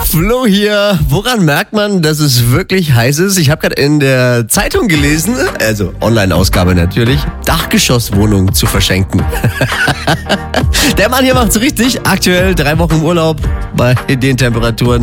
Flo hier. Woran merkt man, dass es wirklich heiß ist? Ich habe gerade in der Zeitung gelesen, also Online-Ausgabe natürlich, Dachgeschosswohnung zu verschenken. Der Mann hier macht's richtig. Aktuell 3 Wochen im Urlaub bei den Temperaturen.